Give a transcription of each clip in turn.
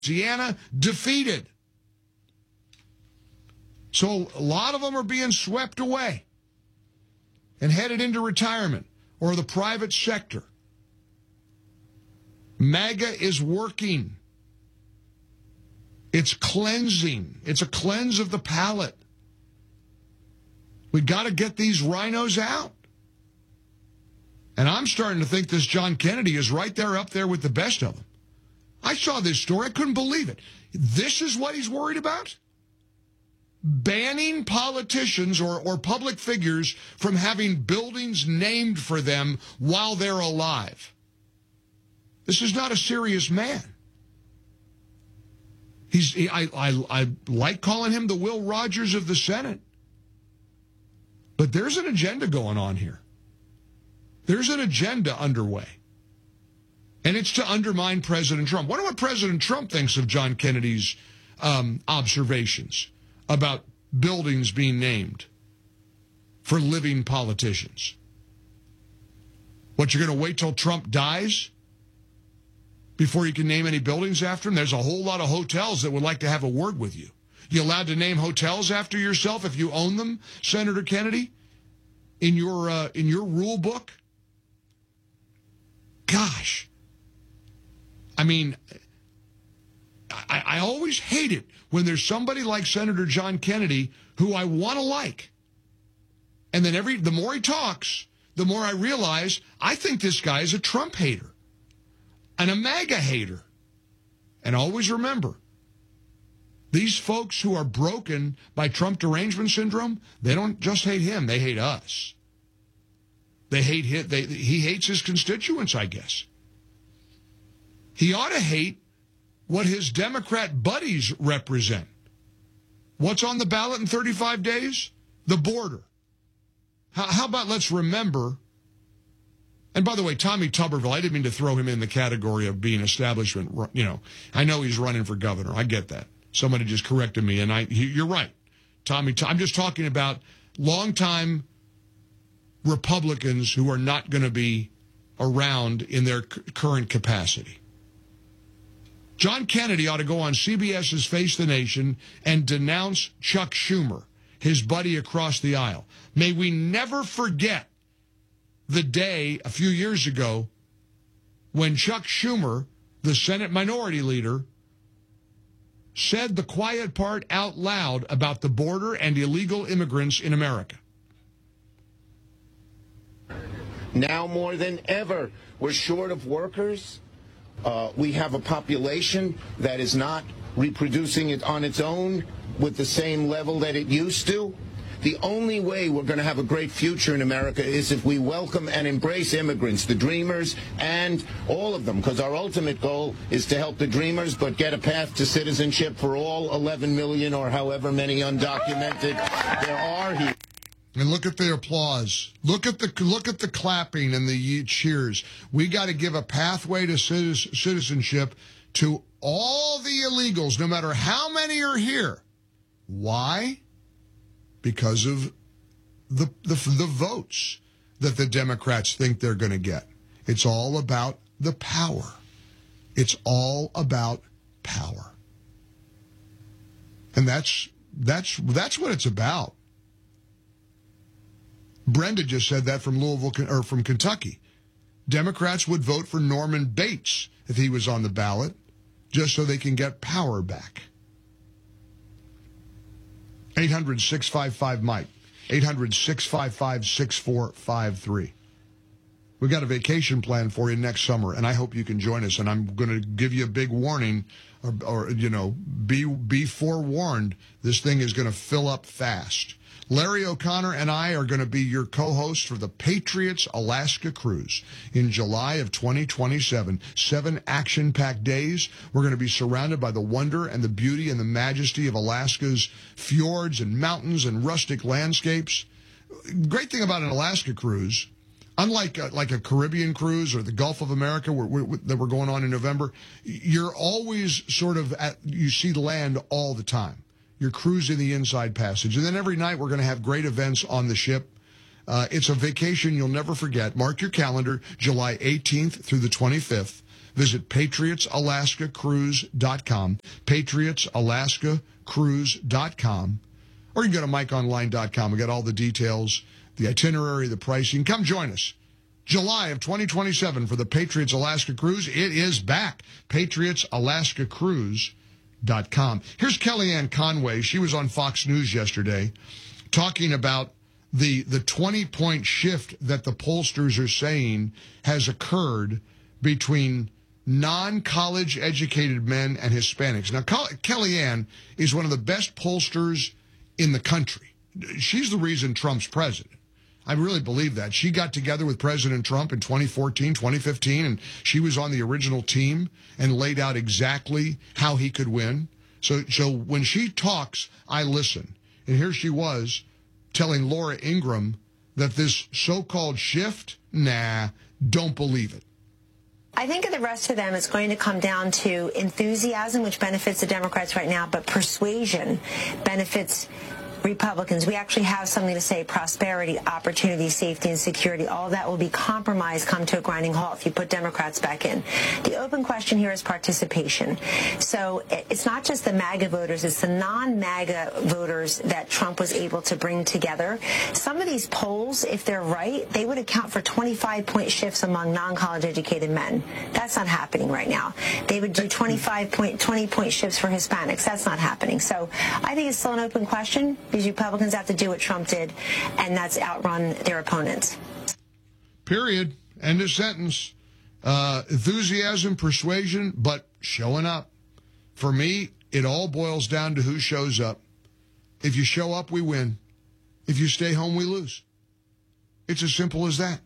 Louisiana, defeated. So a lot of them are being swept away and headed into retirement or the private sector. MAGA is working. It's cleansing. It's a cleanse of the palate. We got to get these rhinos out. And I'm starting to think this John Kennedy is right there up there with the best of them. I saw this story. I couldn't believe it. This is what he's worried about? Banning politicians or public figures from having buildings named for them while they're alive. This is not a serious man. I like calling him the Will Rogers of the Senate. But there's an agenda going on here. There's an agenda underway. And it's to undermine President Trump. Wonder what President Trump thinks of John Kennedy's observations about buildings being named for living politicians. What, you're going to wait till Trump dies before you can name any buildings after him? There's a whole lot of hotels that would like to have a word with you. You allowed to name hotels after yourself if you own them, Senator Kennedy, in your rule book? Gosh. I mean, I always hate it when there's somebody like Senator John Kennedy who I want to like. And then the more he talks, the more I realize I think this guy is a Trump hater and a MAGA hater. And always remember, these folks who are broken by Trump derangement syndrome, they don't just hate him, they hate us. They hate him. He hates his constituents, I guess. He ought to hate what his Democrat buddies represent. What's on the ballot in 35 days? The border. How about let's remember, and by the way, Tommy Tuberville, I didn't mean to throw him in the category of being establishment, you know. I know he's running for governor. I get that. Somebody just corrected me, and you're right. I'm just talking about longtime Republicans who are not going to be around in their current capacity. John Kennedy ought to go on CBS's Face the Nation and denounce Chuck Schumer, his buddy across the aisle. May we never forget the day a few years ago when Chuck Schumer, the Senate Minority Leader, said the quiet part out loud about the border and illegal immigrants in America. Now more than ever, we're short of workers. We have a population that is not reproducing it on its own with the same level that it used to. The only way we're going to have a great future in America is if we welcome and embrace immigrants, the dreamers, and all of them, because our ultimate goal is to help the dreamers, but get a path to citizenship for all 11 million or however many undocumented there are here. And look at the applause. Look at the clapping and the cheers. We got to give a pathway to citizenship to all the illegals, no matter how many are here. Why? Because of the votes that the Democrats think they're going to get. It's all about the power. It's all about power. And that's what it's about. Brenda just said that from Louisville, or from Kentucky. Democrats would vote for Norman Bates if he was on the ballot, just so they can get power back. 800-655-MIKE. 800-655-6453. We've got a vacation plan for you next summer, and I hope you can join us. And I'm going to give you a big warning, or be forewarned. This thing is going to fill up fast. Larry O'Connor and I are going to be your co-hosts for the Patriots Alaska Cruise in July of 2027. 7 action-packed days. We're going to be surrounded by the wonder and the beauty and the majesty of Alaska's fjords and mountains and rustic landscapes. Great thing about an Alaska cruise, unlike like a Caribbean cruise or the Gulf of America that we're going on in November, you're always you see land all the time. You're cruising the inside passage. And then every night we're going to have great events on the ship. It's a vacation you'll never forget. Mark your calendar, July 18th through the 25th. Visit PatriotsAlaskaCruise.com, PatriotsAlaskaCruise.com, or you can go to MikeOnline.com. We got all the details, the itinerary, the pricing. Come join us. July of 2027 for the Patriots Alaska Cruise. It is back. PatriotsAlaskaCruise.com. Here's Kellyanne Conway. She was on Fox News yesterday talking about the 20-point shift that the pollsters are saying has occurred between non-college educated men and Hispanics. Now, Kellyanne is one of the best pollsters in the country. She's the reason Trump's president. I really believe that. She got together with President Trump in 2014, 2015, and she was on the original team and laid out exactly how he could win. So when she talks, I listen. And here she was telling Laura Ingraham that this so-called shift, don't believe it. I think of the rest of them, it's going to come down to enthusiasm, which benefits the Democrats right now, but persuasion benefits Republicans. We actually have something to say: prosperity, opportunity, safety, and security. All of that will be compromised, come to a grinding halt if you put Democrats back in. The open question here is participation. So it's not just the MAGA voters, it's the non-MAGA voters that Trump was able to bring together. Some of these polls, if they're right, they would account for 25-point shifts among non-college educated men. That's not happening right now. They would do 20-point shifts for Hispanics. That's not happening. So I think it's still an open question. These Republicans have to do what Trump did, and that's outrun their opponents. Period. End of sentence. Enthusiasm, persuasion, but showing up. For me, it all boils down to who shows up. If you show up, we win. If you stay home, we lose. It's as simple as that.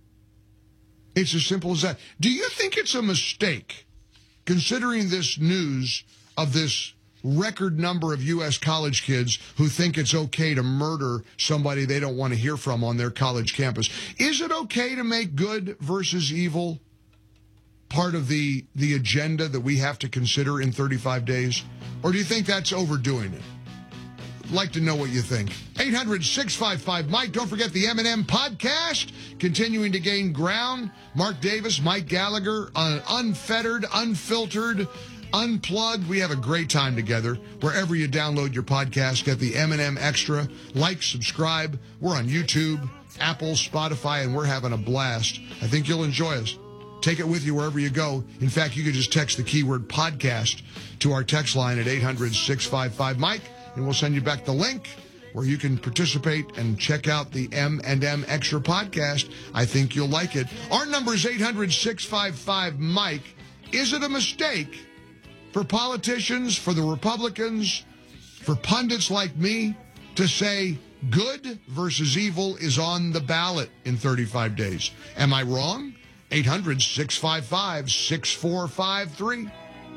It's as simple as that. Do you think it's a mistake, considering this news of this record number of U.S. college kids who think it's okay to murder somebody they don't want to hear from on their college campus? Is it okay to make good versus evil part of the agenda that we have to consider in 35 days? Or do you think that's overdoing it? I'd like to know what you think. 800-655-MIKE. Don't forget the M&M podcast, continuing to gain ground. Mark Davis, Mike Gallagher, unfettered, unfiltered, unplugged. We have a great time together. Wherever you download your podcast, get the M&M Extra. Like, subscribe. We're on YouTube, Apple, Spotify, and we're having a blast. I think you'll enjoy us. Take it with you wherever you go. In fact, you could just text the keyword podcast to our text line at 800-655-MIKE, and we'll send you back the link where you can participate and check out the M&M Extra podcast. I think you'll like it. Our number is 800-655-MIKE. Is it a mistake for politicians, for the Republicans, for pundits like me to say good versus evil is on the ballot in 35 days? Am I wrong? 800-655-6453.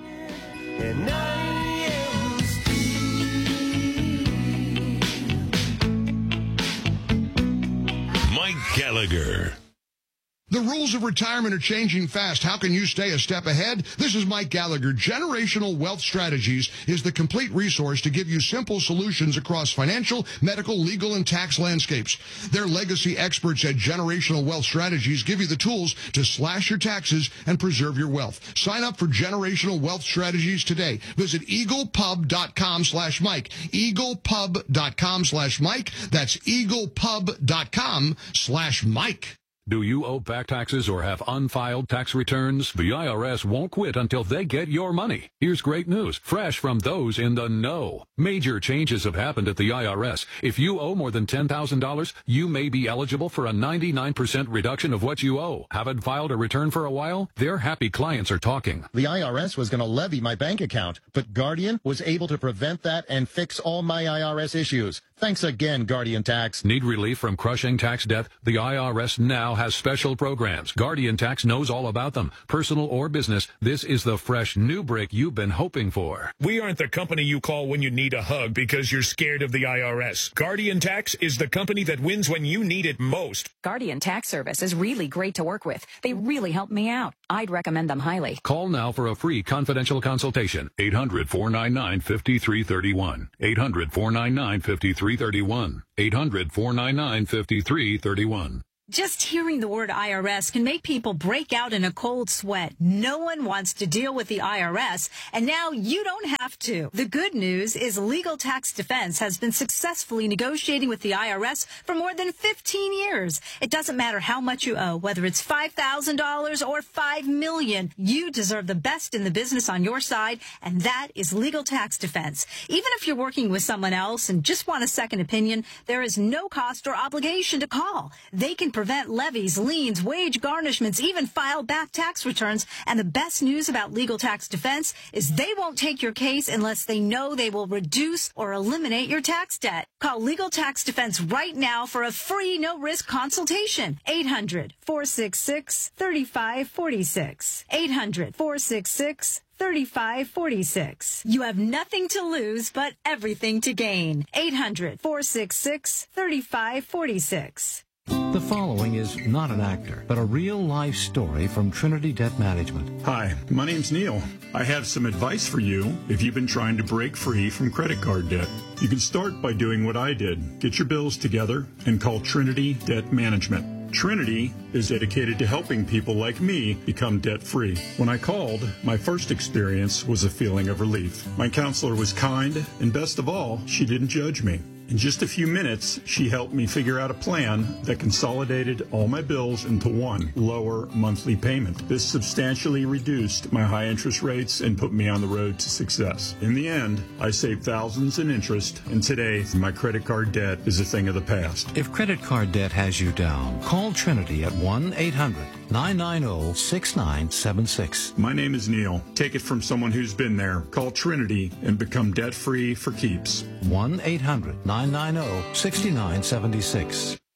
Mike Gallagher. The rules of retirement are changing fast. How can you stay a step ahead? This is Mike Gallagher. Generational Wealth Strategies is the complete resource to give you simple solutions across financial, medical, legal, and tax landscapes. Their legacy experts at Generational Wealth Strategies give you the tools to slash your taxes and preserve your wealth. Sign up for Generational Wealth Strategies today. Visit eaglepub.com/Mike. eaglepub.com/Mike. That's eaglepub.com/Mike. Do you owe back taxes or have unfiled tax returns? The IRS won't quit until they get your money. Here's great news, fresh from those in the know. Major changes have happened at the IRS. If you owe more than $10,000, you may be eligible for a 99% reduction of what you owe. Haven't filed a return for a while? Their happy clients are talking. The IRS was going to levy my bank account, but Guardian was able to prevent that and fix all my IRS issues. Thanks again, Guardian Tax. Need relief from crushing tax debt? The IRS now has special programs. Guardian Tax knows all about them. Personal or business, this is the fresh new break you've been hoping for. We aren't the company you call when you need a hug because you're scared of the IRS. Guardian Tax is the company that wins when you need it most. Guardian Tax Service is really great to work with. They really help me out. I'd recommend them highly. Call now for a free confidential consultation. 800-499-5331. 800-499-5331. 800-499-5331. Just hearing the word IRS can make people break out in a cold sweat. No one wants to deal with the IRS, and now you don't have to. The good news is Legal Tax Defense has been successfully negotiating with the IRS for more than 15 years. It doesn't matter how much you owe, whether it's $5,000 or $5 million. You deserve the best in the business on your side, and that is Legal Tax Defense. Even if you're working with someone else and just want a second opinion, there is no cost or obligation to call. They can prevent levies, liens, wage garnishments, even file back tax returns. And the best news about Legal Tax Defense is they won't take your case unless they know they will reduce or eliminate your tax debt. Call Legal Tax Defense right now for a free, no-risk consultation. 800-466-3546. 800-466-3546. You have nothing to lose but everything to gain. 800-466-3546. The following is not an actor, but a real-life story from Trinity Debt Management. Hi, my name's Neil. I have some advice for you if you've been trying to break free from credit card debt. You can start by doing what I did. Get your bills together and call Trinity Debt Management. Trinity is dedicated to helping people like me become debt-free. When I called, my first experience was a feeling of relief. My counselor was kind, and best of all, she didn't judge me. In just a few minutes, she helped me figure out a plan that consolidated all my bills into one lower monthly payment. This substantially reduced my high interest rates and put me on the road to success. In the end, I saved thousands in interest, and today, my credit card debt is a thing of the past. If credit card debt has you down, call Trinity at 1-800-990-6976. My name is Neil. Take it from someone who's been there. Call Trinity and become debt-free for keeps. 1-800-990-6976.